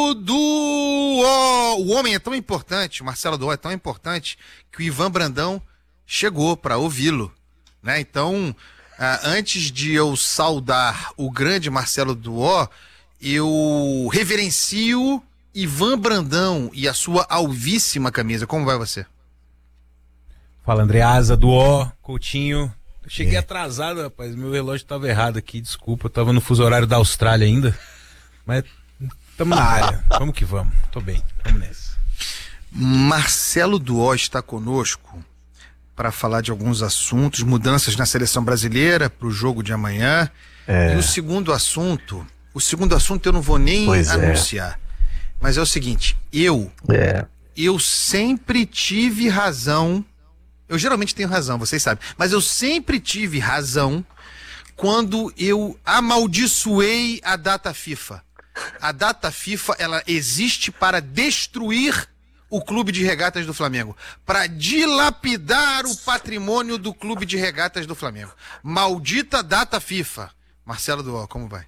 O homem é tão importante, o Marcelo do O é tão importante, que o Ivan Brandão chegou para ouvi-lo, né? Então, antes de eu saudar o grande Marcelo do O, eu reverencio Ivan Brandão e a sua alvíssima camisa. Como vai você? Fala, Andreasa do O, Coutinho. Eu cheguei atrasado, rapaz. Meu relógio estava errado aqui, desculpa. Eu tava no fuso horário da Austrália ainda. Mas estamos na área. Vamos que vamos. Tô bem. Vamos nessa. Marcelo do O está conosco para falar de alguns assuntos, mudanças na seleção brasileira para o jogo de amanhã. E o segundo assunto eu não vou nem anunciar. Mas é o seguinte, eu sempre tive razão. Eu geralmente tenho razão, vocês sabem. Mas eu sempre tive razão quando eu amaldiçoei a data FIFA. A data FIFA, ela existe para destruir o Clube de Regatas do Flamengo. Para dilapidar o patrimônio do Clube de Regatas do Flamengo. Maldita data FIFA. Marcelo do O, como vai?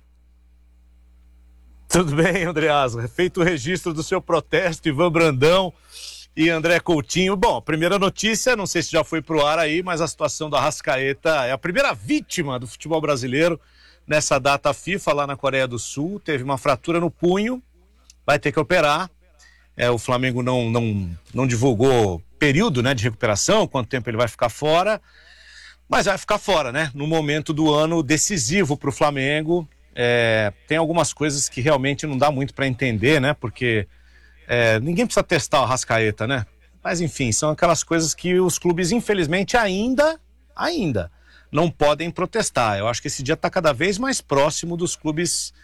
Tudo bem, Andreasa. Feito o registro do seu protesto, Ivan Brandão e André Coutinho. Bom, primeira notícia, não sei se já foi pro ar aí, mas a situação do Arrascaeta é a primeira vítima do futebol brasileiro nessa data FIFA lá na Coreia do Sul. Teve uma fratura no punho, vai ter que operar. O Flamengo não divulgou período, né, de recuperação, quanto tempo ele vai ficar fora, mas vai ficar fora, né, no momento do ano decisivo para o Flamengo. Tem algumas coisas que realmente não dá muito para entender, né? Porque ninguém precisa testar o Arrascaeta, né? Mas enfim, são aquelas coisas que os clubes, infelizmente, ainda não podem protestar. Eu acho que esse dia está cada vez mais próximo dos clubes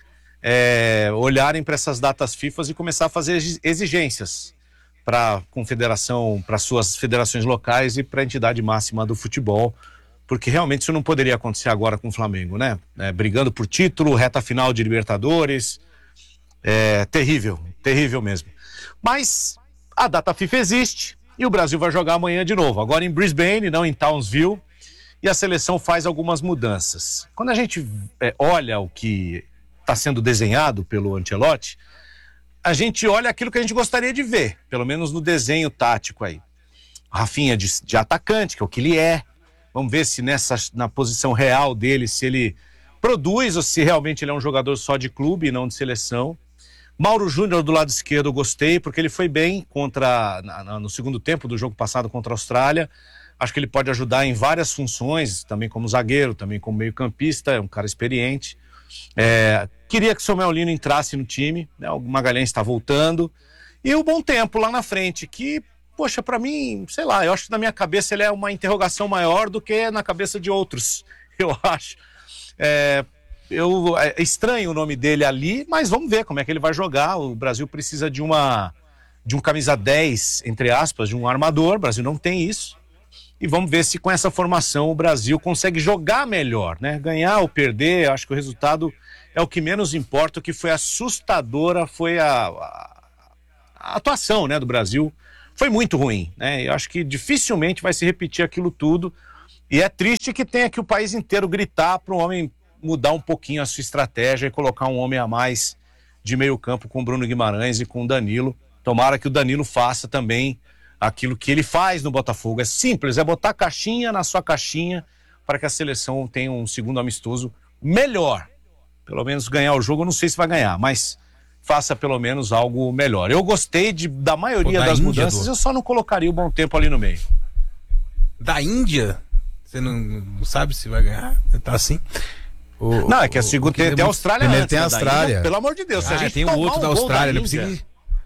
olharem para essas datas FIFA e começar a fazer exigências para a confederação, para suas federações locais e para a entidade máxima do futebol. Porque realmente isso não poderia acontecer agora com o Flamengo, né? Brigando por título, reta final de Libertadores. Terrível, terrível mesmo. Mas a data FIFA existe e o Brasil vai jogar amanhã de novo. Agora em Brisbane, não em Townsville. E a seleção faz algumas mudanças. Quando a gente olha o que está sendo desenhado pelo Ancelotti, a gente olha aquilo que a gente gostaria de ver, pelo menos no desenho tático aí. Rafinha de atacante, que é o que ele é. Vamos ver se na posição real dele, se ele produz ou se realmente ele é um jogador só de clube e não de seleção. Mauro Júnior do lado esquerdo eu gostei, porque ele foi bem no segundo tempo do jogo passado contra a Austrália. Acho que ele pode ajudar em várias funções, também como zagueiro, também como meio-campista, é um cara experiente. Queria que o Samuel Lino entrasse no time, né? O Magalhães está voltando. E o Bom Tempo lá na frente, que... Poxa, pra mim, sei lá, eu acho que na minha cabeça ele é uma interrogação maior do que na cabeça de outros, eu acho. É estranho o nome dele ali, mas vamos ver como é que ele vai jogar. O Brasil precisa de um camisa 10, entre aspas, de um armador. O Brasil não tem isso. E vamos ver se com essa formação o Brasil consegue jogar melhor, né? Ganhar ou perder, acho que o resultado é o que menos importa. O que foi assustadora foi a atuação, né, do Brasil. Foi muito ruim, né? Eu acho que dificilmente vai se repetir aquilo tudo. E é triste que tenha que o país inteiro gritar para o homem mudar um pouquinho a sua estratégia e colocar um homem a mais de meio campo com o Bruno Guimarães e com o Danilo. Tomara que o Danilo faça também aquilo que ele faz no Botafogo. É simples, é botar caixinha na sua caixinha para que a seleção tenha um segundo amistoso melhor. Pelo menos ganhar o jogo, eu não sei se vai ganhar, mas... faça pelo menos algo melhor. Eu gostei da maioria das mudanças, eu só não colocaria o Bom Tempo ali no meio. Da Índia? Você não sabe se vai ganhar? Tá assim? Não, é que a segunda tem a Austrália primeiro antes, tem a Austrália. Índia, pelo amor de Deus, se a gente tem o outro da Austrália, não precisa...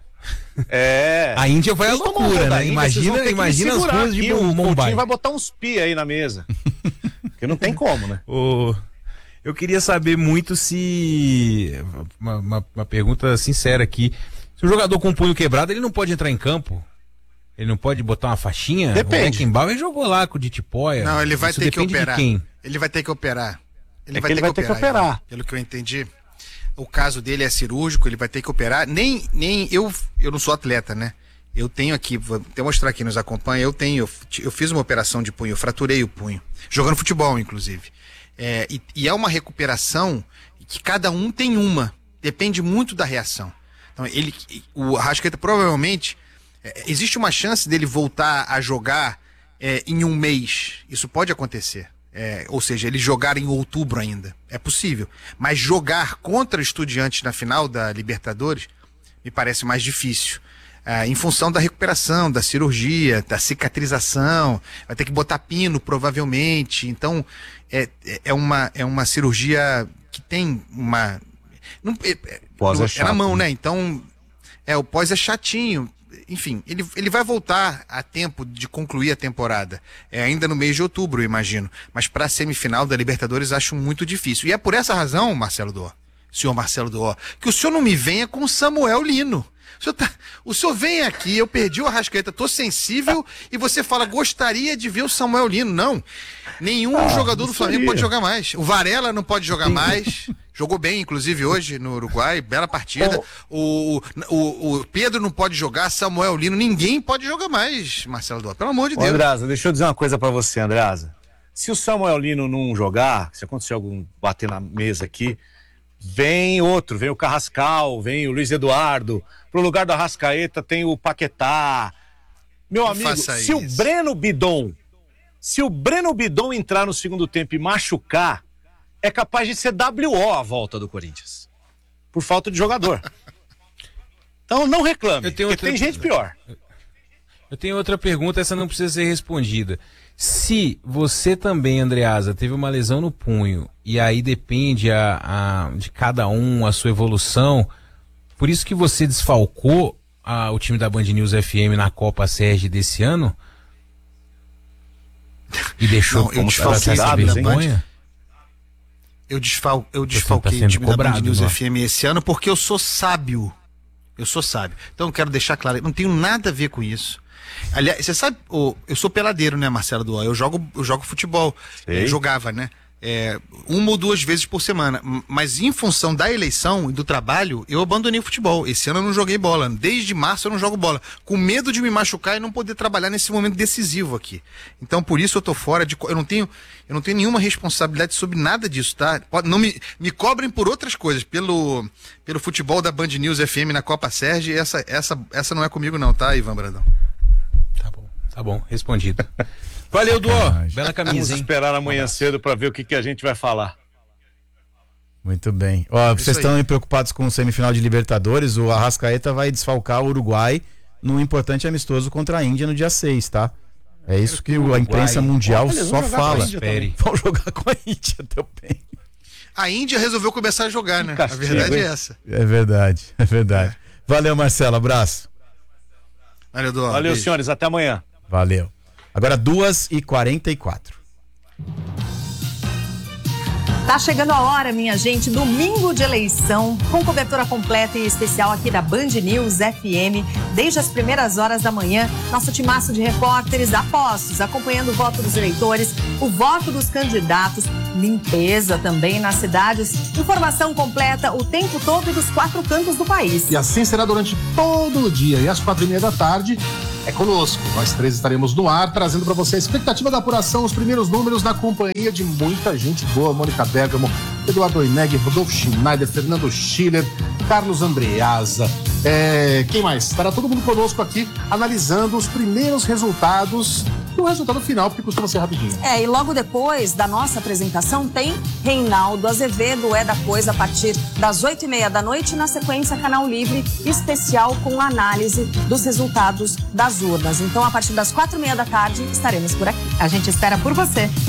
A Índia foi a loucura, né? Imagina as ruas de Mumbai. O Coutinho vai botar uns pi aí na mesa. Porque não tem como, né? Eu queria saber muito se... Uma pergunta sincera aqui. Se o jogador com o punho quebrado, ele não pode entrar em campo? Ele não pode botar uma faixinha? Depende. O Beckenbauer jogou lá com o de Tipóia. Não, ele vai ter que operar. Ele vai ter que operar. Ele vai ter que operar. Pelo que eu entendi, o caso dele é cirúrgico, ele vai ter que operar. Nem eu não sou atleta, né? Eu tenho aqui, vou até mostrar aqui, nos acompanha, eu fiz uma operação de punho, eu fraturei o punho. Jogando futebol, inclusive. E é uma recuperação que cada um tem uma. Depende muito da reação. Então, o Arrascaeta provavelmente, existe uma chance dele voltar a jogar em um mês. Isso pode acontecer. Ou seja, ele jogar em outubro ainda. É possível. Mas jogar contra Estudiantes na final da Libertadores me parece mais difícil. Em função da recuperação, da cirurgia, da cicatrização, vai ter que botar pino, provavelmente. Então, é uma cirurgia que tem uma... Pós é na chato, mão, né? Então, o pós é chatinho. Enfim, ele vai voltar a tempo de concluir a temporada. Ainda no mês de outubro, eu imagino. Mas para a semifinal da Libertadores, acho muito difícil. E é por essa razão, senhor Marcelo Duó, que o senhor não me venha com o Samuel Lino. O senhor vem aqui, eu perdi o Arrascaeta, tô sensível, e você fala, gostaria de ver o Samuel Lino. Não, nenhum jogador do Flamengo pode jogar mais. O Varela não pode jogar mais, jogou bem, inclusive, hoje no Uruguai, bela partida. O Pedro não pode jogar, Samuel Lino, ninguém pode jogar mais, Marcelo Duó, pelo amor de Deus. Andreasa, deixa eu dizer uma coisa pra você, Andreasa. Se o Samuel Lino não jogar, se acontecer algum bater na mesa aqui, vem o Carrascal, vem o Luiz Eduardo. Pro lugar do Arrascaeta tem o Paquetá. Meu amigo, se o Breno Bidon entrar no segundo tempo e machucar, é capaz de ser WO a volta do Corinthians. Por falta de jogador. Então não reclame, porque tem gente pior. Eu tenho outra pergunta, essa não precisa ser respondida. Se você também, Andreasa, teve uma lesão no punho, e aí depende de cada um a sua evolução, por isso que você desfalcou o time da Band News FM na Copa Sérgio desse ano? E deixou eu desfalquei vergonha? Eu desfalquei o time da Band News FM esse ano porque eu sou sábio. Então eu quero deixar claro, não tenho nada a ver com isso. Aliás, você sabe, eu sou peladeiro, né, Marcelo Duó? Eu jogo futebol. Eu jogava, né? Uma ou duas vezes por semana. Mas em função da eleição e do trabalho, eu abandonei o futebol. Esse ano eu não joguei bola. Desde março eu não jogo bola. Com medo de me machucar e não poder trabalhar nesse momento decisivo aqui. Então por isso eu tô fora de... Eu não tenho nenhuma responsabilidade sobre nada disso, tá? Não me cobrem por outras coisas. Pelo futebol da Band News FM na Copa Sérgio, essa não é comigo não, tá, Ivan Brandão? Tá bom, respondido. Valeu, Duó. Bela camisa, Vamos esperar amanhã cedo para ver o que a gente vai falar. Muito bem. Vocês estão preocupados com o semifinal de Libertadores? O Arrascaeta vai desfalcar o Uruguai num importante amistoso contra a Índia no dia 6, tá? É isso que a imprensa mundial só fala. Vão jogar com a Índia também. A Índia resolveu começar a jogar, né? A verdade é essa. É verdade. Valeu, Marcelo. Abraço. Valeu, Duó. Valeu, senhores. Até amanhã. Valeu. Agora 2h44. Tá chegando a hora, minha gente, domingo de eleição, com cobertura completa e especial aqui da Band News FM, desde as primeiras horas da manhã, nosso timaço de repórteres apostos, acompanhando o voto dos eleitores, o voto dos candidatos, limpeza também nas cidades, informação completa o tempo todo dos 4 cantos do país. E assim será durante todo o dia, e às 4h30 da tarde, é conosco. Nós 3 estaremos no ar, trazendo para você a expectativa da apuração, os primeiros números na companhia de muita gente boa. Mônica Bergamo, Eduardo Oineg, Rodolfo Schneider, Fernando Schiller, Carlos Andreasa. Quem mais? Estará todo mundo conosco aqui, analisando os primeiros resultados do resultado final, porque costuma ser rapidinho. E logo depois da nossa apresentação tem Reinaldo Azevedo, É da Coisa, a partir das 8h30 da noite, na sequência Canal Livre, especial com análise dos resultados das urnas. Então, a partir das 4h30 da tarde, estaremos por aqui. A gente espera por você.